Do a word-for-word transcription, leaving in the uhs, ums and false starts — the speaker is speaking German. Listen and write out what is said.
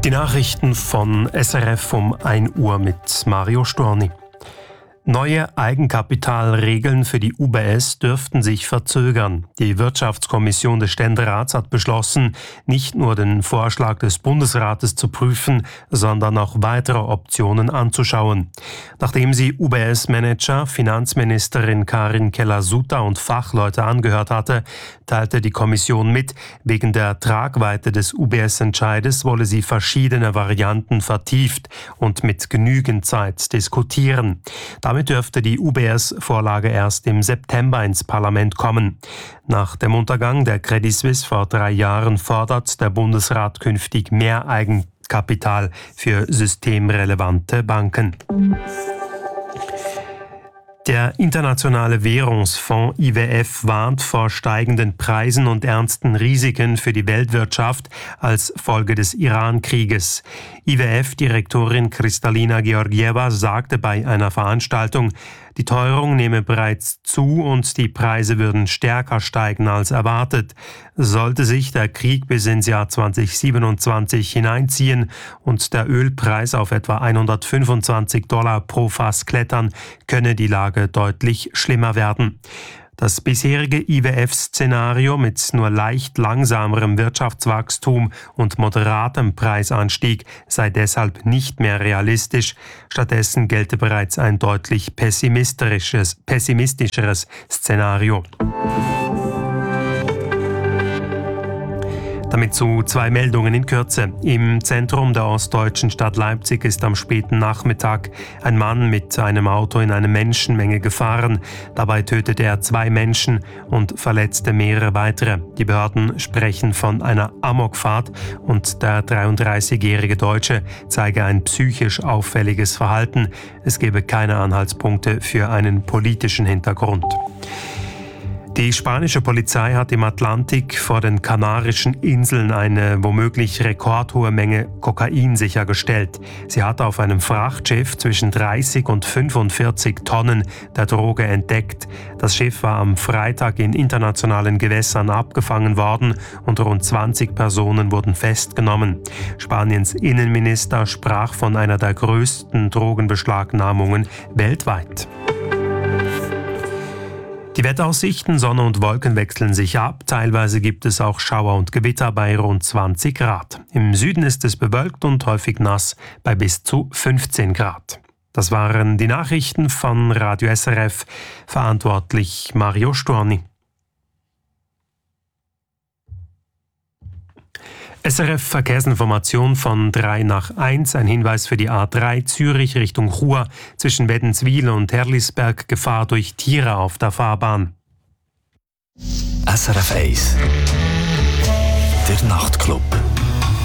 Die Nachrichten von S R F um ein Uhr mit Mario Storni. Neue Eigenkapitalregeln für die U B S dürften sich verzögern. Die Wirtschaftskommission des Ständerats hat beschlossen, nicht nur den Vorschlag des Bundesrates zu prüfen, sondern auch weitere Optionen anzuschauen. Nachdem sie U B S-Manager, Finanzministerin Karin Keller-Sutter und Fachleute angehört hatte, teilte die Kommission mit, wegen der Tragweite des U B S-Entscheides wolle sie verschiedene Varianten vertieft und mit genügend Zeit diskutieren. Damit Damit dürfte die U B S-Vorlage erst im September ins Parlament kommen. Nach dem Untergang der Credit Suisse vor drei Jahren fordert der Bundesrat künftig mehr Eigenkapital für systemrelevante Banken. Der Internationale Währungsfonds I W F warnt vor steigenden Preisen und ernsten Risiken für die Weltwirtschaft als Folge des Iran-Krieges. I W F-Direktorin Kristalina Georgieva sagte bei einer Veranstaltung, die Teuerung nehme bereits zu und die Preise würden stärker steigen als erwartet. Sollte sich der Krieg bis ins Jahr zweitausendsiebenundzwanzig hineinziehen und der Ölpreis auf etwa hundertfünfundzwanzig Dollar pro Fass klettern, könne die Lage deutlich schlimmer werden. Das bisherige I W F-Szenario mit nur leicht langsamerem Wirtschaftswachstum und moderatem Preisanstieg sei deshalb nicht mehr realistisch. Stattdessen gelte bereits ein deutlich pessimistischeres, pessimistischeres Szenario. Damit zu zwei Meldungen in Kürze. Im Zentrum der ostdeutschen Stadt Leipzig ist am späten Nachmittag ein Mann mit einem Auto in eine Menschenmenge gefahren. Dabei tötete er zwei Menschen und verletzte mehrere weitere. Die Behörden sprechen von einer Amokfahrt und der dreiunddreißigjährige Deutsche zeige ein psychisch auffälliges Verhalten. Es gebe keine Anhaltspunkte für einen politischen Hintergrund. Die spanische Polizei hat im Atlantik vor den Kanarischen Inseln eine womöglich rekordhohe Menge Kokain sichergestellt. Sie hat auf einem Frachtschiff zwischen dreißig und fünfundvierzig Tonnen der Droge entdeckt. Das Schiff war am Freitag in internationalen Gewässern abgefangen worden und rund zwanzig Personen wurden festgenommen. Spaniens Innenminister sprach von einer der größten Drogenbeschlagnahmungen weltweit. Die Wetteraussichten: Sonne und Wolken wechseln sich ab. Teilweise gibt es auch Schauer und Gewitter bei rund zwanzig Grad. Im Süden ist es bewölkt und häufig nass bei bis zu fünfzehn Grad. Das waren die Nachrichten von Radio S R F. Verantwortlich Mario Storni. S R F Verkehrsinformation von drei nach eins, ein Hinweis für die A drei Zürich Richtung Chur, zwischen Wädenswil und Herlisberg Gefahr durch Tiere auf der Fahrbahn. S R F eins, der Nachtclub.